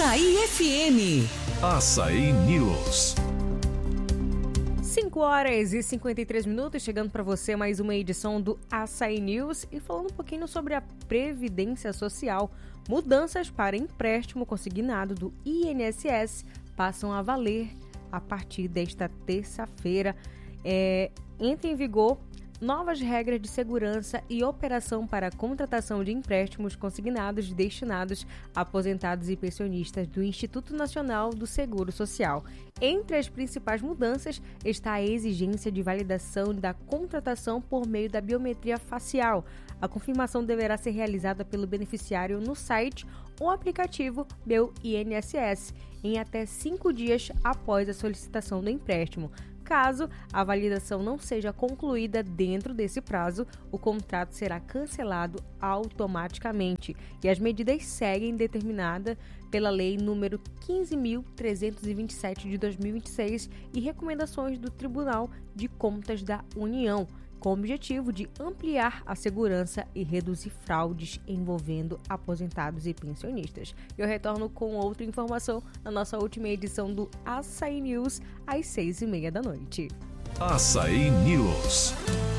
Açaí FM. Açaí News. 5h53, chegando para você mais uma edição do Açaí News e falando um pouquinho sobre a Previdência Social. Mudanças para empréstimo consignado do INSS passam a valer a partir desta terça-feira. Entra em vigor novas regras de segurança e operação para a contratação de empréstimos consignados destinados a aposentados e pensionistas do Instituto Nacional do Seguro Social. Entre as principais mudanças está a exigência de validação da contratação por meio da biometria facial. A confirmação deverá ser realizada pelo beneficiário no site ou aplicativo Meu INSS em até 5 dias após a solicitação do empréstimo. Caso a validação não seja concluída dentro desse prazo, o contrato será cancelado automaticamente e as medidas seguem determinadas pela Lei nº 15.327 de 2026 e recomendações do Tribunal de Contas da União, com o objetivo de ampliar a segurança e reduzir fraudes envolvendo aposentados e pensionistas. Eu retorno com outra informação na nossa última edição do Açaí News, às 6h30 da noite. Açaí News.